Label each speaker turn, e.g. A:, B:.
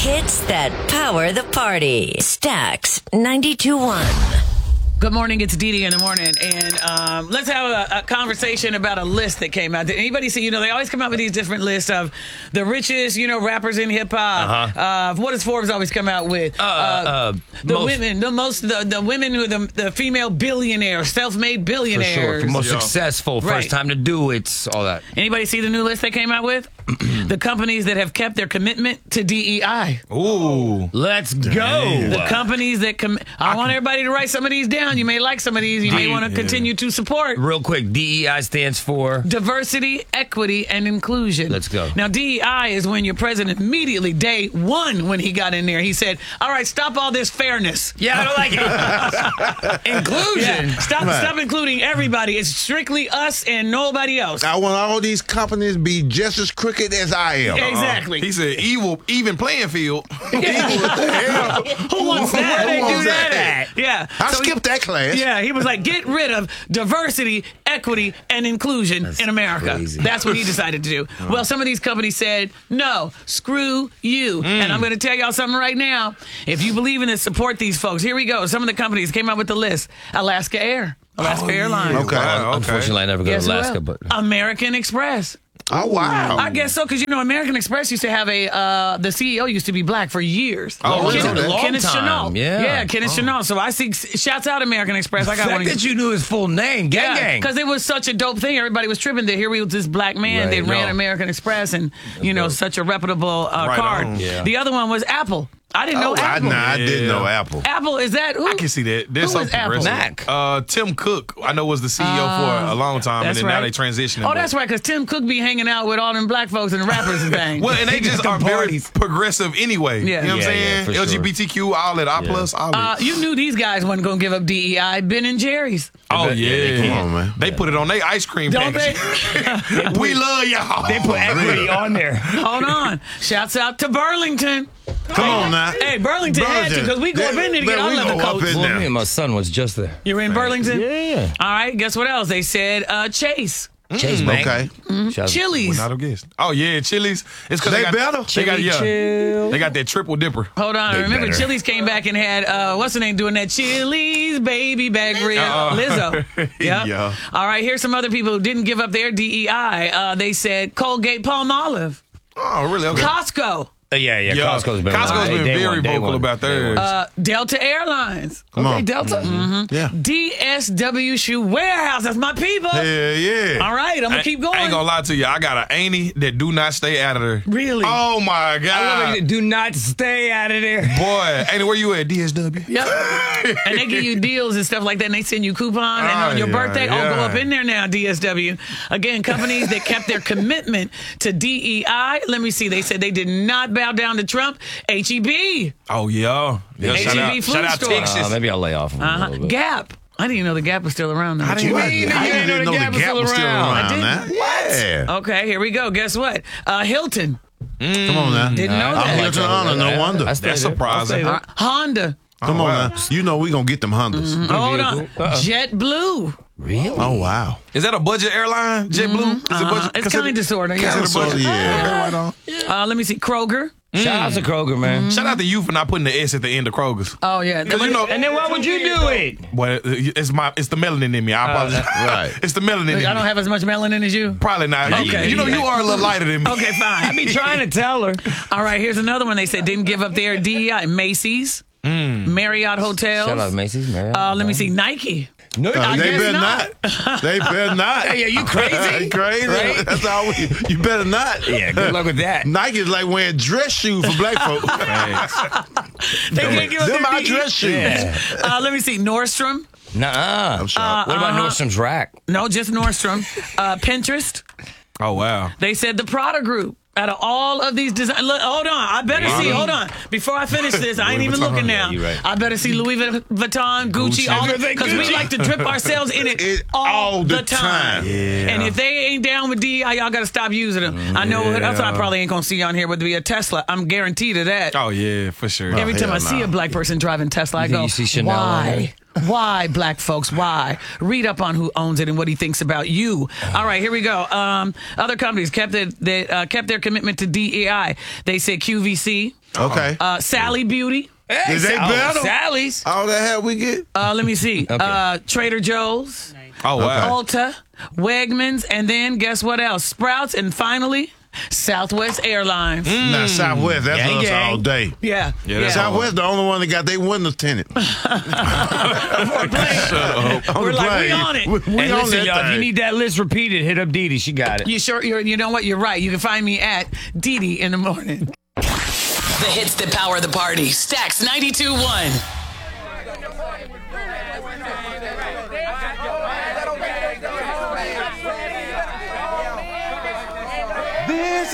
A: Hits that power the party. Stax 92.1.
B: Good morning, it's Dee Dee in the morning, and let's have a conversation about a list that came out. Did anybody see, they always come out with these different lists of the richest, rappers in hip-hop. What does Forbes always come out with? The women who are the female billionaires, self-made billionaires.
C: For sure. Most successful, first time to do it, all that.
B: Anybody see the new list they came out with? The companies that have kept their commitment to DEI.
C: Ooh. Let's go.
B: The companies that I want everybody to write some of these down. You may like some of these. You may want to continue to support.
C: Real quick, DEI stands for?
B: Diversity, Equity, and Inclusion.
C: Let's go.
B: Now, DEI is when your president immediately, day one, when he got in there, he said, all right, stop all this fairness.
C: Yeah, I don't like it. Inclusion.
B: Yeah. Stop including everybody. It's strictly us and nobody else.
D: I want all these companies to be just as crooked as I am.
B: Exactly.
E: He said, even playing field.
B: Who wants that?
D: Where they do
B: that at? Yeah.
D: I skipped that class.
B: Yeah, he was like, get rid of diversity, equity, and inclusion in America.
C: Crazy.
B: That's what he decided to do. Well, some of these companies said, no, screw you. And I'm going to tell y'all something right now. If you believe in this, support these folks. Here we go. Some of the companies came out with the list. Alaska Airlines.
D: Okay.
C: Unfortunately, I never go to Alaska, but
B: American Express.
D: Oh, wow.
B: I guess so, because, American Express used to have the CEO used to be black for years.
D: Oh, really?
B: Kenneth
C: Chenault.
B: Chenault. Yeah, Kenneth Chenault. So I see, shouts out American Express. I got one.
C: that you knew his full name, gang.
B: Because it was such a dope thing. Everybody was tripping that here was this black man that ran American Express and, such a reputable card.
E: Yeah.
B: The other one was Apple. I didn't know Apple.
D: I didn't know Apple.
B: Apple, is that who?
E: I can see that. There's
B: Who
E: some
B: is Apple?
E: progressive. Tim Cook, I know, was the CEO for a long time, and then now they transitioning.
B: Oh, that's right, because Tim Cook be hanging out with all them black folks and the rappers and things.
E: Well, and they just are very progressive anyway.
B: Yeah.
E: You know what I'm saying?
C: for sure.
E: LGBTQ, all that, I+, all that.
B: You knew these guys wasn't going to give up DEI. Ben and Jerry's.
E: Oh, yeah.
D: Come on, man.
E: They put it on their ice cream
B: Don't
E: package. We love y'all.
C: They put equity on there.
B: Hold on. Shouts out to Burlington.
D: Come on now.
B: Hey, Burlington had to, because we go up in there to get our leather coats.
C: Well, me and my son was just there.
B: You're in Burlington?
C: Yeah.
B: All right, guess what else? They said Chase.
C: Chase Bank.
D: Okay.
B: Chili's.
E: Not a guess. Oh, yeah, Chili's. It's because
D: They better?
E: They got that triple dipper.
B: Hold on. Remember,
D: better.
B: Chili's came back and had, what's her name doing that? Chili's baby back rib. Lizzo. Yep.
E: Yeah.
B: All right, here's some other people who didn't give up their DEI. They said Colgate Palmolive.
E: Oh, really? Okay.
B: Costco.
C: Yeah. Costco's been
E: very vocal about theirs.
B: Delta Airlines.
D: Come on.
C: Delta.
D: Yeah.
B: DSW Shoe Warehouse. That's my people.
E: Yeah.
B: All right, I'm going to keep going.
E: I ain't gonna lie to you. I got an auntie that do not stay out of there.
B: Really?
E: Oh my God.
C: Do not stay out of there.
E: Boy, auntie, where you at? DSW.
B: Yep. And they give you deals and stuff like that, and they send you coupons. And on your birthday, go up in there now, DSW. Again, companies that kept their commitment to DEI. Let me see. They said they did not bow down to Trump. HEB.
E: Oh, yeah.
B: HEB food
E: shout out
B: store.
E: Texas.
C: Maybe I'll lay off of him a little bit.
B: Gap. I didn't even know the Gap was still around.
D: I didn't know the Gap was still around. Now. Yeah.
B: Okay, here we go. Guess what? Hilton.
D: Come on now.
B: Didn't know that.
D: Hilton Honor, no wonder.
E: That's surprising.
B: Honda.
D: Come on now. You know we going to get them Hondas.
B: Hold on. JetBlue.
C: Really?
D: Oh, wow.
E: Is that a budget airline? JetBlue? Is it budget?
B: It's kind of sort of. Yeah. Let me see. Kroger.
C: Shout out to Kroger, man.
E: Shout out to you for not putting the S at the end of Kroger's.
B: Oh, yeah.
E: And then
C: why would you do it?
E: Well, it's the melanin in me. I apologize.
D: Right.
E: It's the melanin in me.
B: I don't have as much melanin as you.
E: Probably not.
B: Okay.
E: You are a little lighter than me.
B: Okay, fine.
C: I be trying to tell her.
B: All right, here's another one. They said didn't give up their DEI. Macy's. Marriott Hotels.
C: Shout out to Macy's, Marriott.
B: Let me see. Nike.
C: No,
B: I
D: They
B: guess
D: better
B: not.
D: not. They better not.
C: Hey, are you crazy?
D: Crazy.
C: Right?
D: That's all you better not.
C: Yeah, good luck with that.
D: Nike is like wearing dress shoes for black folks.
B: They can't give up
D: Them
B: their
D: our
B: DEI.
D: dress shoes.
B: Let me see. Nordstrom.
C: Nuh-uh.
D: I'm shocked.
C: What about Nordstrom's Rack?
B: No, just Nordstrom. Pinterest.
E: Oh, wow.
B: They said the Prada Group. Out of all of these designs, hold on. I better see. Hold on. Before I finish this, I ain't even looking now.
C: Yeah, right.
B: I better see Louis Vuitton, Gucci, all of because we like to drip ourselves in it all the time.
D: Yeah.
B: And if they ain't down with DEI, y'all got to stop using them. I know that's what I probably ain't gonna see on here, but to be a Tesla, I'm guaranteed of that.
E: Oh, yeah, for sure.
B: Every time I
D: hell
B: see
D: no.
B: a black person driving Tesla, I
C: You think
B: go,
C: you see Chanel on
B: why? Why, black folks? Why? Read up on who owns it and what he thinks about you. All right, here we go. Other companies kept their commitment to DEI. They said QVC,
D: Okay.
B: Sally Beauty.
C: Hey,
D: Is they better?
C: Sally's.
D: All the hell we get?
B: Let me see.
C: Okay.
B: Trader Joe's.
E: Oh, wow.
B: Ulta, Wegmans, and then guess what else? Sprouts, and finally, Southwest Airlines.
D: Now, Southwest, that's
C: Gang,
D: us
C: gang.
D: all day.
B: Yeah.
E: that's
D: Southwest, the only one that got their windows tinted.
B: We're like, we on it.
D: We
C: Hey,
D: on
C: listen,
D: that
C: y'all, if you
D: thing.
C: need that list repeated, hit up Dee Dee. She got it.
B: You know what? You're right. You can find me at Dee Dee in the morning.
F: The hits that power the party. Stacks 92.1.